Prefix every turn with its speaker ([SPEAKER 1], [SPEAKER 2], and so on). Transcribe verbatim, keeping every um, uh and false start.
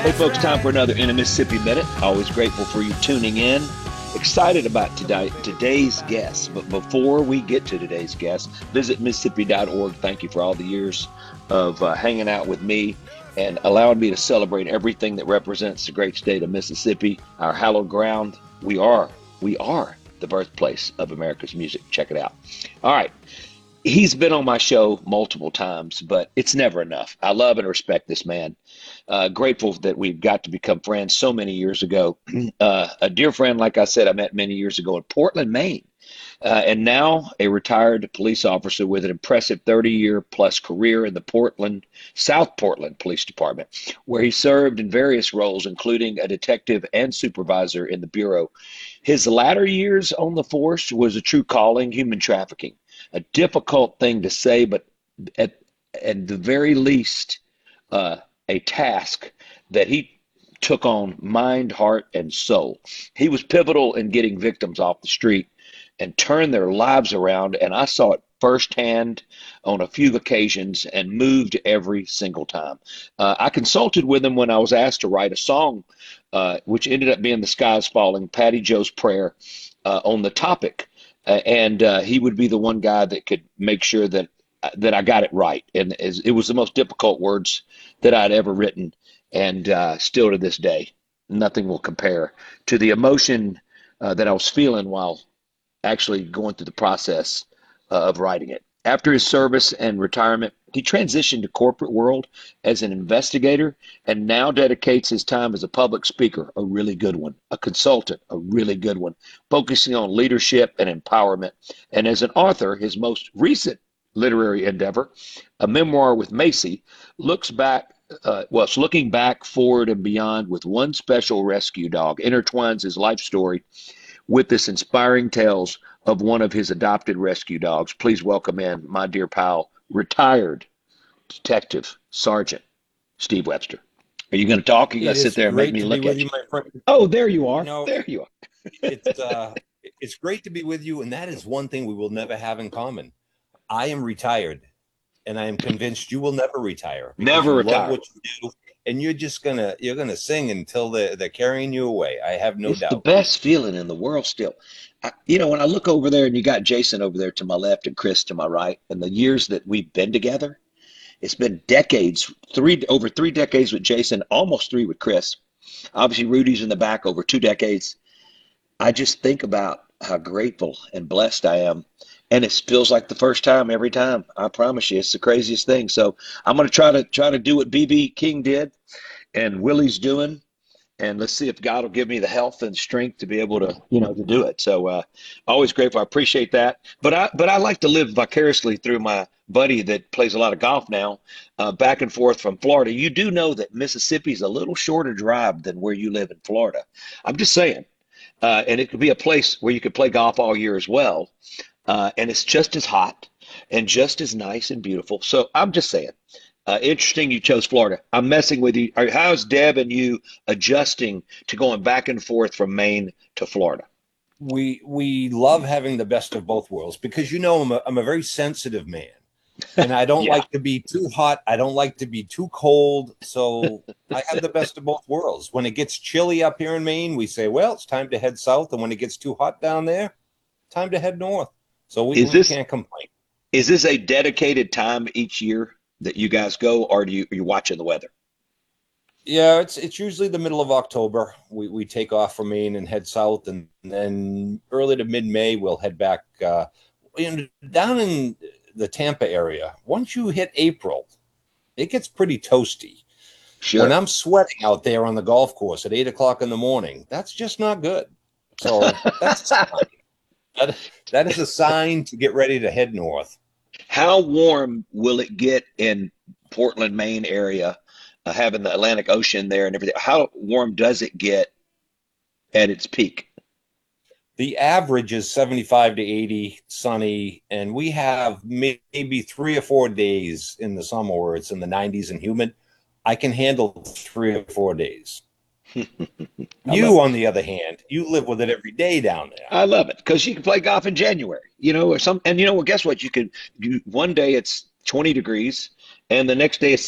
[SPEAKER 1] Hey, folks, time for another In a Mississippi Minute. Always grateful for you tuning in. Excited about today, today's guest. But before we get to today's guest, visit Mississippi dot org. Thank you for all the years of uh, hanging out with me and allowing me to celebrate everything that represents the great state of Mississippi, our hallowed ground. We are, we are the birthplace of America's music. Check it out. All right. He's been on my show multiple times, but it's never enough. I love and respect this man. Uh, grateful that we've got to become friends so many years ago. Uh, a dear friend, like I said, I met many years ago in Portland, Maine, uh, and now a retired police officer with an impressive thirty-year plus career in the Portland, South Portland Police Department, where he served in various roles, including a detective and supervisor in the Bureau. His latter years on the force was a true calling, human trafficking. A difficult thing to say, but at, at the very least, uh, a task that he took on mind, heart, and soul. He was pivotal in getting victims off the street and turned their lives around, and I saw it firsthand on a few occasions and moved every single time. Uh, I consulted with him when I was asked to write a song, uh, which ended up being The Sky's Falling, Patty Joe's Prayer, uh, on the topic. Uh, and uh, he would be the one guy that could make sure that that I got it right. And as, it was the most difficult words that I'd ever written, and uh, still to this day, nothing will compare to the emotion uh, that I was feeling while actually going through the process uh, of writing it. After his service and retirement, he transitioned to corporate world as an investigator and now dedicates his time as a public speaker, a really good one, a consultant, a really good one, focusing on leadership and empowerment. And as an author, his most recent literary endeavor, a memoir with Macy, looks back, uh, well, it's looking back, forward, and beyond with one special rescue dog, intertwines his life story with this inspiring tales of one of his adopted rescue dogs. Please welcome in my dear pal, retired Detective Sergeant Steve Webster. Are you going to talk? Are you going
[SPEAKER 2] It
[SPEAKER 1] to sit
[SPEAKER 2] is
[SPEAKER 1] there and make
[SPEAKER 2] great
[SPEAKER 1] me
[SPEAKER 2] to be
[SPEAKER 1] look
[SPEAKER 2] with
[SPEAKER 1] at
[SPEAKER 2] you,
[SPEAKER 1] you?
[SPEAKER 2] my friend.
[SPEAKER 1] Oh, there you
[SPEAKER 2] You
[SPEAKER 1] are.
[SPEAKER 2] know,
[SPEAKER 1] There you are.
[SPEAKER 2] it's uh, it's great to be with you, and that is one thing we will never have in common. I am retired, and I am convinced you will never retire because
[SPEAKER 1] Never
[SPEAKER 2] you love
[SPEAKER 1] retire.
[SPEAKER 2] what you do, and you're just gonna you're gonna sing until they're they're carrying you away. I have no
[SPEAKER 1] It's the
[SPEAKER 2] doubt.
[SPEAKER 1] best feeling in the world still. I, you know, when I look over there and you got Jason over there to my left and Chris to my right, and the years that we've been together, it's been decades, three over three decades with Jason, almost three with Chris. Obviously, Rudy's in the back over two decades. I just think about how grateful and blessed I am. And it feels like the first time every time. I promise you, it's the craziest thing. So I'm going to try to try to do what B B King did and Willie's doing, and let's see if God will give me the health and strength to be able to, you know, to do it. So, uh, always grateful. I appreciate that. But I, but I like to live vicariously through my buddy that plays a lot of golf now, uh, back and forth from Florida. You do know that Mississippi's a little shorter drive than where you live in Florida. I'm just saying, uh, and it could be a place where you could play golf all year as well. Uh, and it's just as hot and just as nice and beautiful. So I'm just saying. Uh, interesting you chose Florida. I'm messing with you. Are- How's Deb and you adjusting to going back and forth from Maine to Florida?
[SPEAKER 2] We we love having the best of both worlds because you know I'm a, I'm a very sensitive man, and I don't
[SPEAKER 1] Yeah.
[SPEAKER 2] like to be too hot. I don't like to be too cold. So I have the best of both worlds. When it gets chilly up here in Maine, we say, well, it's time to head south. And when it gets too hot down there, time to head north. So we,
[SPEAKER 1] Is
[SPEAKER 2] we
[SPEAKER 1] this
[SPEAKER 2] can't complain.
[SPEAKER 1] is this a dedicated time each year that you guys go, or do you are you watching the weather?
[SPEAKER 2] Yeah, it's it's usually the middle of October. We we take off from Maine and head south, and then early to mid May we'll head back uh, in, down in the Tampa area. Once you hit April, it gets pretty toasty. When
[SPEAKER 1] Sure.
[SPEAKER 2] I'm sweating out there on the golf course at eight o'clock in the morning, that's just not good. So that's that, that is a sign to get ready to head north.
[SPEAKER 1] How warm will it get in Portland, Maine area, uh, having the Atlantic Ocean there and everything? How warm does it get at its peak?
[SPEAKER 2] The average is seventy-five to eighty, sunny, and we have may- maybe three or four days in the summer where it's in the nineties and humid. I can handle three or four days.
[SPEAKER 1] I love
[SPEAKER 2] You,
[SPEAKER 1] it.
[SPEAKER 2] on the other hand, you live with it every day down there.
[SPEAKER 1] I love it because you can play golf in January, you know, or some, and you know, well, guess what? You could, you, one day it's twenty degrees and the next day it's